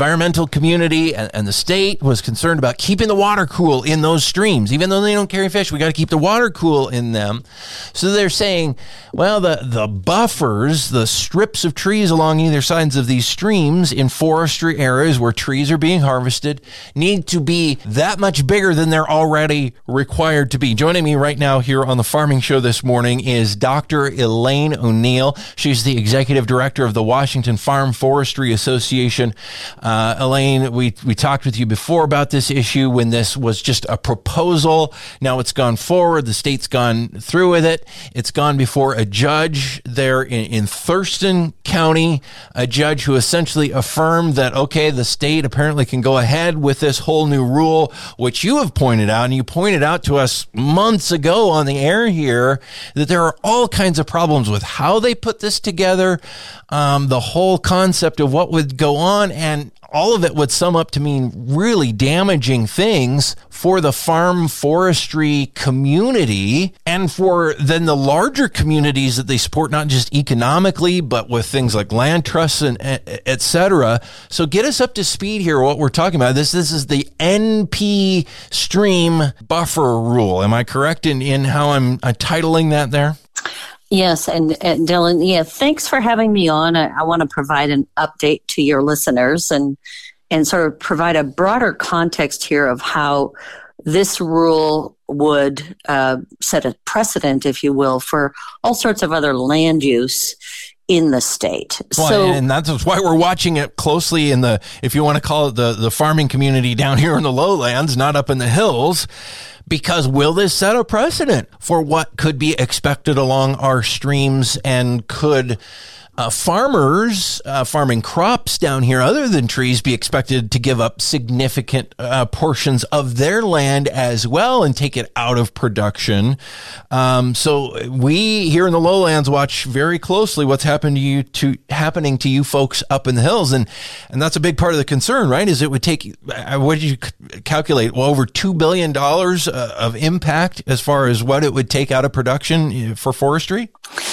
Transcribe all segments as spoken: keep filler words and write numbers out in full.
environmental community and, and the state was concerned about keeping the water cool in those streams. Even though they don't carry fish, we got to keep the water cool in them. So they're saying, well, the, the buffers, the strips of trees along either sides of these streams in forestry areas where trees are being harvested need to be that much bigger than they're already required to be. Joining me right now here on the Farming Show this morning is Doctor Elaine O'Neill. She's the executive director of the Washington Farm Forestry Association. Uh, Elaine, we, we talked with you before about this issue when this was just a proposal. Now it's gone forward. The state's gone through with it. It's gone before a judge there in, in Thurston County, a judge who essentially affirmed that, okay, the state apparently can go ahead with this whole new rule, which you have pointed out, and you pointed out to us months ago on the air here, that there are all kinds of problems with how they put this together, um, the whole concept of what would go on, and all of it would sum up to mean really damaging things for the farm forestry community and for then the larger communities that they support, not just economically, but with things like land trusts and et cetera. So get us up to speed here, what we're talking about. This this is the N P stream buffer rule. Am I correct in, in how I'm uh, titling that there? Yes, and, and Dylan, yeah, thanks for having me on. I, I want to provide an update to your listeners and and sort of provide a broader context here of how this rule would uh, set a precedent, if you will, for all sorts of other land use in the state. Well, so, and that's why we're watching it closely in the, if you want to call it the, the farming community down here in the lowlands, not up in the hills. Because will this set a precedent for what could be expected along our streams, and could uh, farmers uh, farming crops down here other than trees be expected to give up significant uh, portions of their land as well and take it out of production? Um, so we here in the lowlands watch very closely what's happened to you to happening to you folks up in the hills, and and that's a big part of the concern, right? Is it would take uh, what did you c- calculate? Well, over two billion dollars uh, of impact as far as what it would take out of production for forestry.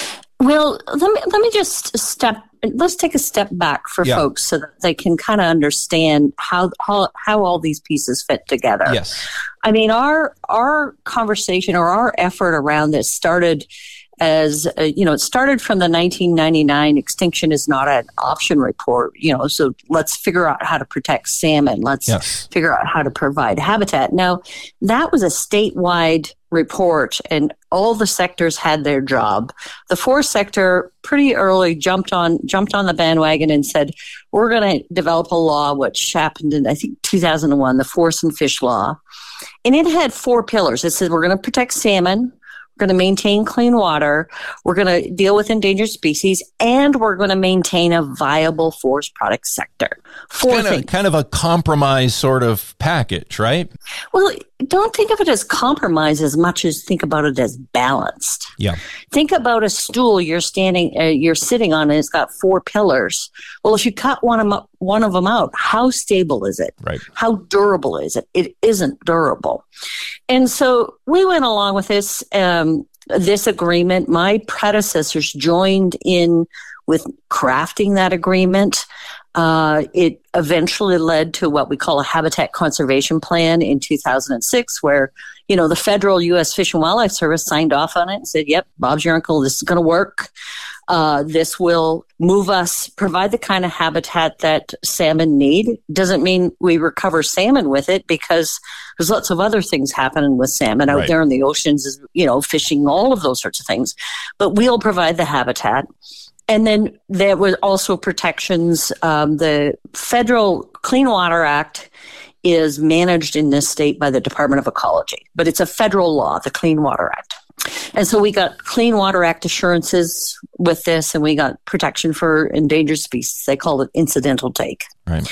Well, let me let me just step. Let's take a step back for yeah. folks so that they can kind of understand how, how how all these pieces fit together. Yes, I mean our our conversation or our effort around this started as uh, you know, it started from the nineteen ninety-nine Extinction is Not an Option report. You know, so let's figure out how to protect salmon. Let's yes. figure out how to provide habitat. Now, that was a statewide report, and all the sectors had their job. The forest sector pretty early jumped on jumped on the bandwagon and said, we're going to develop a law, which happened in, I think, two thousand one, the Forest and Fish Law. And it had four pillars. It said, we're going to protect salmon, we're going to maintain clean water, we're going to deal with endangered species, and we're going to maintain a viable forest product sector. Four kind things. Of, kind of a compromise sort of package, right? Well, don't think of it as compromise as much as think about it as balanced. Yeah. Think about a stool you're standing, uh, you're sitting on, and it's got four pillars. Well, if you cut one of them, one of them out, how stable is it? Right. How durable is it? It isn't durable. And so we went along with this, um, this agreement. My predecessors joined in with crafting that agreement. Uh, it eventually led to what we call a habitat conservation plan in two thousand six, where, you know, the federal U S Fish and Wildlife Service signed off on it and said, yep, Bob's your uncle, this is going to work. Uh, this will move us, provide the kind of habitat that salmon need. Doesn't mean we recover salmon with it, because there's lots of other things happening with salmon out right. there in the oceans, you know, fishing, all of those sorts of things. But we'll provide the habitat. And then there were also protections. Um, the Federal Clean Water Act is managed in this state by the Department of Ecology, but it's a federal law, the Clean Water Act. And so we got Clean Water Act assurances with this, and we got protection for endangered species. They call it incidental take. Right.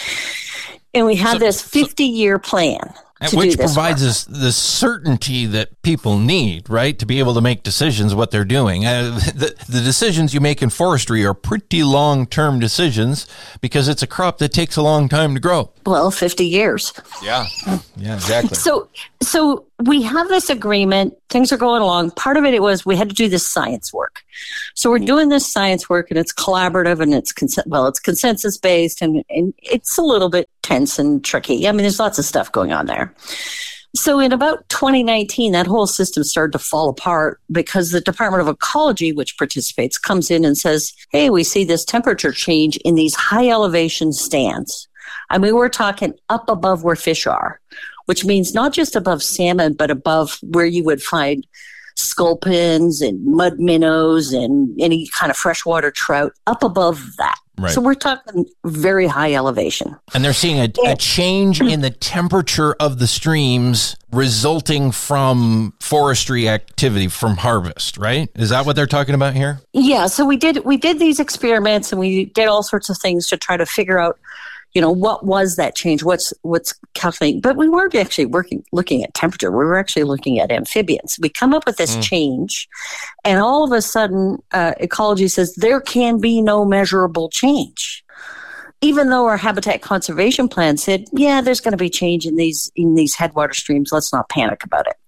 And we had So- this fifty-year plan. to Which do this provides work. us the certainty that people need, right, to be able to make decisions what they're doing. Uh, the, the decisions you make in forestry are pretty long-term decisions because it's a crop that takes a long time to grow. Well, fifty years. Yeah, yeah, exactly. So, so we have this agreement. Things are going along. Part of it, it was we had to do this science work. So we're doing this science work, and it's collaborative, and it's cons- well, it's consensus based, and, and it's a little bit tense and tricky. I mean, there's lots of stuff going on there. So in about twenty nineteen, that whole system started to fall apart because the Department of Ecology, which participates, comes in and says, hey, we see this temperature change in these high elevation stands. I mean, we're talking up above where fish are, which means not just above salmon, but above where you would find sculpins and mud minnows and any kind of freshwater trout, up above that. Right. So we're talking very high elevation. And they're seeing a, a change in the temperature of the streams resulting from forestry activity, from harvest, right? Is that what they're talking about here? Yeah. So we did we did these experiments, and we did all sorts of things to try to figure out, you know, what was that change? What's what's calculating? But we weren't actually working looking at temperature. We were actually looking at amphibians. We come up with this mm. change, and all of a sudden, uh, ecology says there can be no measurable change, even though our habitat conservation plan said, yeah, there's going to be change in these in these headwater streams. Let's not panic about it.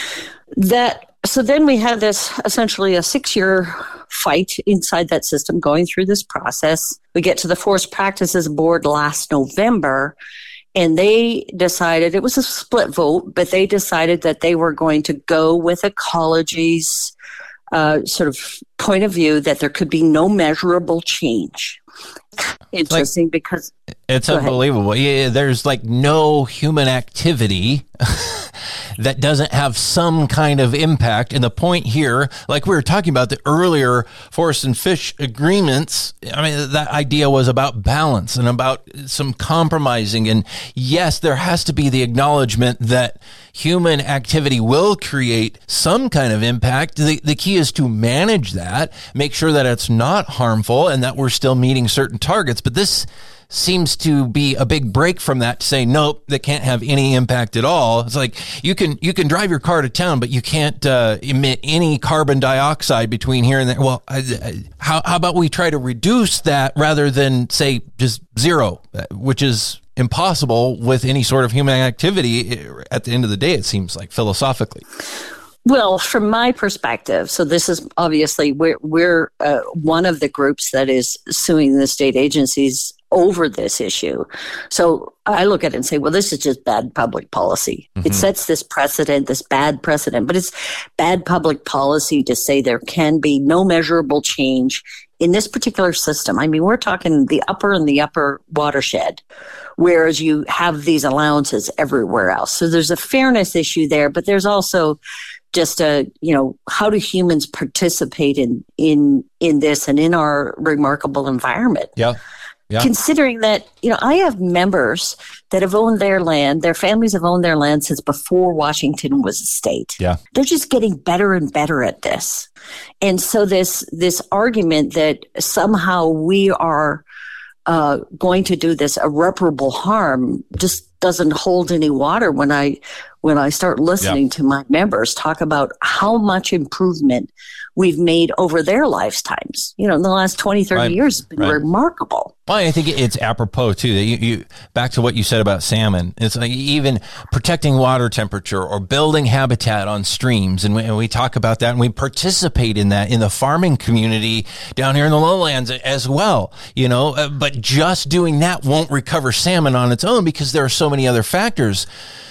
That so then we had this essentially a six-year fight inside that system, going through this process. We get to the Forest Practices Board last November, and they decided, it was a split vote, but they decided that they were going to go with ecology's uh, sort of point of view that there could be no measurable change. Interesting, like, because it's unbelievable. Yeah, there's like no human activity that doesn't have some kind of impact. And the point here, like we were talking about the earlier forest and fish agreements, I mean, that idea was about balance and about some compromising. And yes, there has to be the acknowledgement that human activity will create some kind of impact. The, the key is to manage that, make sure that it's not harmful and that we're still meeting certain targets. But this seems to be a big break from that, to say, nope, that can't have any impact at all. It's like you can you can drive your car to town, but you can't uh, emit any carbon dioxide between here and there. Well, I, I, how, how about we try to reduce that rather than say just zero, which is impossible with any sort of human activity at the end of the day, it seems like, philosophically. Well, from my perspective, so this is obviously we're, we're uh, one of the groups that is suing the state agencies over this issue. So I look at it and say, well, this is just bad public policy. Mm-hmm. It sets this precedent, this bad precedent, but it's bad public policy to say there can be no measurable change in this particular system. I mean, we're talking the upper and the upper watershed, whereas you have these allowances everywhere else. So there's a fairness issue there, but there's also just a, you know, how do humans participate in, in, in this and in our remarkable environment? Yeah. Yeah. Considering that, you know, I have members that have owned their land, their families have owned their land since before Washington was a state. Yeah. They're just getting better and better at this. And so this this argument that somehow we are uh, going to do this irreparable harm just doesn't hold any water when I when I start listening yeah. to my members talk about how much improvement we've made over their lifetimes. You know, in the last twenty, thirty right. years, it's been right. remarkable. Well, I think it's apropos too that you, you back to what you said about salmon. It's like even protecting water temperature or building habitat on streams, and we, and we talk about that, and we participate in that in the farming community down here in the lowlands as well. You know, uh, but just doing that won't recover salmon on its own because there are so many other factors.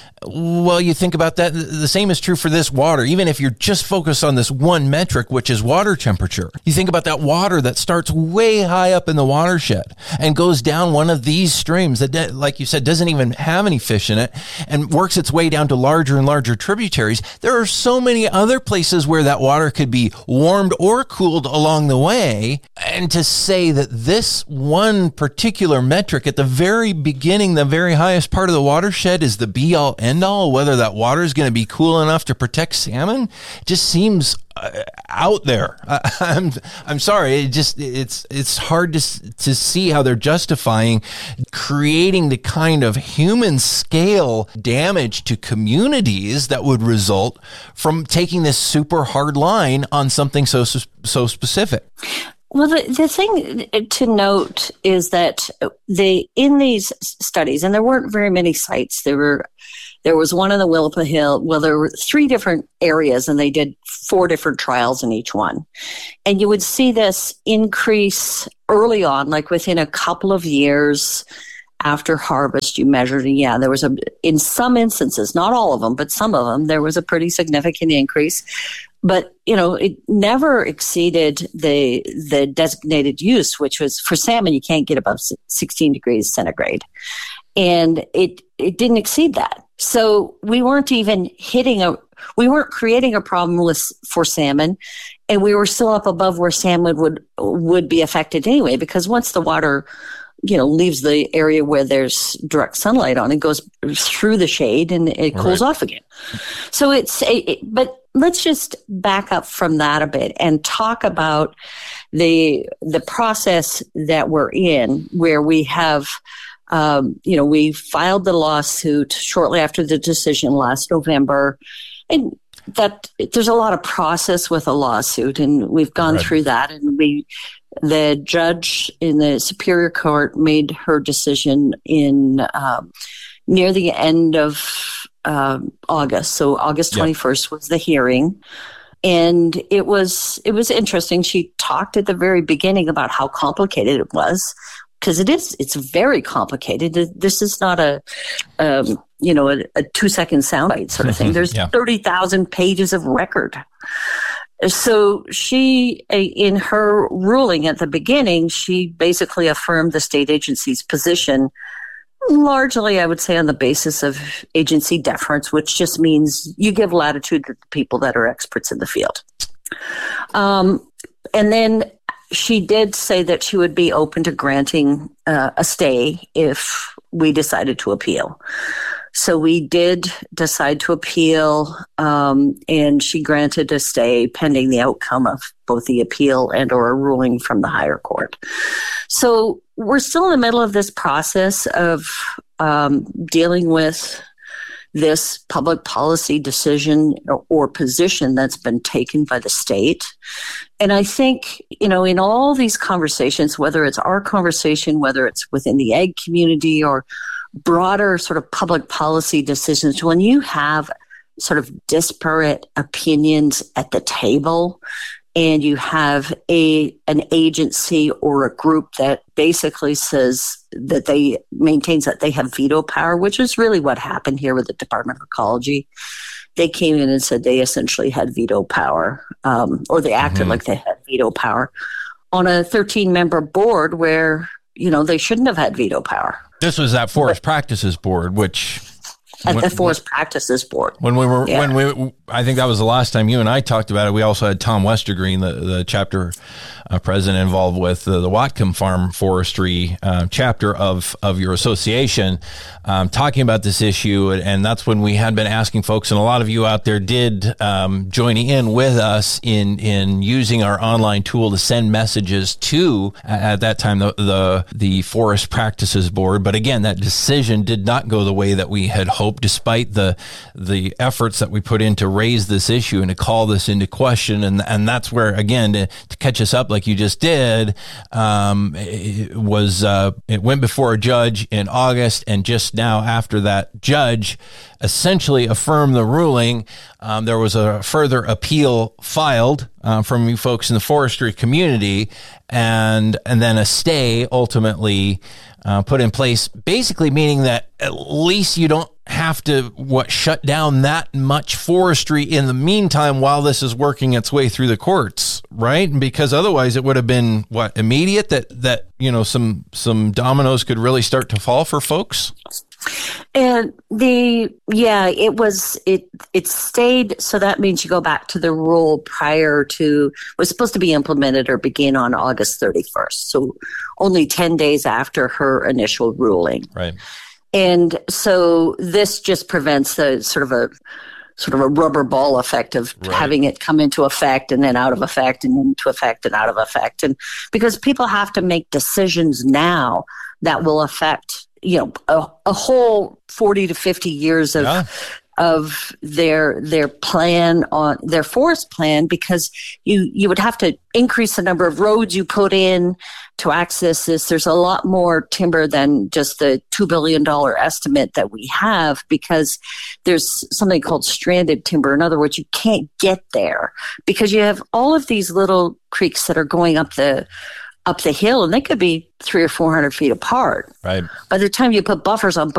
Well, you think about that. The same is true for this water. Even if you're just focused on this one metric, which is water temperature, you think about that water that starts way high up in the watershed and goes down one of these streams that, like you said, doesn't even have any fish in it and works its way down to larger and larger tributaries. There are so many other places where that water could be warmed or cooled along the way. And to say that this one particular metric at the very beginning, the very highest part of the watershed is the be all end all, whether that water is going to be cool enough to protect salmon, just seems uh, out there. I, I'm I'm sorry. It just it's it's hard to to see how they're justifying creating the kind of human scale damage to communities that would result from taking this super hard line on something so so specific. Well, the, the thing to note is that they in these studies, and there weren't very many sites. There were There was one in the Willapa Hill. Well, there were three different areas, and they did four different trials in each one. And you would see this increase early on, like within a couple of years after harvest. You measured, and yeah, there was a, in some instances, not all of them, but some of them, there was a pretty significant increase. But, you know, it never exceeded the the designated use, which was for salmon, you can't get above sixteen degrees centigrade. And it it didn't exceed that. So we weren't even hitting a, we weren't creating a problem with, for salmon, and we were still up above where salmon would would be affected anyway, because once the water, you know, leaves the area where there's direct sunlight on, it goes through the shade and it cools right. off again. So it's, it, but let's just back up from that a bit and talk about the the process that we're in, where we have, um, you know, we filed the lawsuit shortly after the decision last November, and that there's a lot of process with a lawsuit, and we've gone right. through that, and we. The judge in the Superior Court made her decision in um, near the end of um, August. So August twenty-first yep. was the hearing, and it was it was interesting. She talked at the very beginning about how complicated it was, because it is. It's very complicated. This is not a um, you know a, a two second soundbite sort of thing. There's yeah. thirty thousand pages of record. So she, in her ruling at the beginning, she basically affirmed the state agency's position, largely, I would say, on the basis of agency deference, which just means you give latitude to the people that are experts in the field. Um, and then she did say that she would be open to granting uh, a stay if we decided to appeal. So we did decide to appeal, um, and she granted a stay pending the outcome of both the appeal and or a ruling from the higher court. So we're still in the middle of this process of um, dealing with this public policy decision or, or position that's been taken by the state. And I think, you know, in all these conversations, whether it's our conversation, whether it's within the ag community or broader sort of public policy decisions, when you have sort of disparate opinions at the table and you have a an agency or a group that basically says that they maintains that they have veto power, which is really what happened here with the Department of Ecology. They came in and said they essentially had veto power, um, or they acted mm-hmm. like they had veto power on a thirteen member board where, you know, they shouldn't have had veto power. This was that Forest Practices Board, which at when, the Forest Practices Board. When we were, yeah. when we, I think that was the last time you and I talked about it. We also had Tom Westergreen, the the chapter uh, president involved with uh, the Whatcom Farm Forestry uh, chapter of of your association, um, talking about this issue, and that's when we had been asking folks, and a lot of you out there did um, join in with us in in using our online tool to send messages to at that time the the, the Forest Practices Board. But again, that decision did not go the way that we had hoped, despite the the efforts that we put in to raise this issue and to call this into question. And and that's where, again, to, to catch us up like you just did, um, it was uh, it went before a judge in August, and just now after that judge essentially affirmed the ruling, um, there was a further appeal filed uh, from you folks in the forestry community, and and then a stay ultimately uh, put in place, basically meaning that at least you don't have to what shut down that much forestry in the meantime while this is working its way through the courts, right? Because otherwise it would have been what immediate that that you know some some dominoes could really start to fall for folks. And the yeah, it was it it stayed. So that means you go back to the rule prior to was supposed to be implemented or begin on August thirty-first. So only ten days after her initial ruling, right? And so this just prevents the sort of a sort of a rubber ball effect of right. having it come into effect and then out of effect and into effect and out of effect. And because people have to make decisions now that will affect, you know, a, a whole forty to fifty years of, yeah. of their their plan on their forest plan, because you you would have to increase the number of roads you put in to access this. There's a lot more timber than just the two billion dollars estimate that we have, because there's something called stranded timber. In other words, you can't get there because you have all of these little creeks that are going up the up the hill, and they could be three or four hundred feet apart. Right. By the time you put buffers on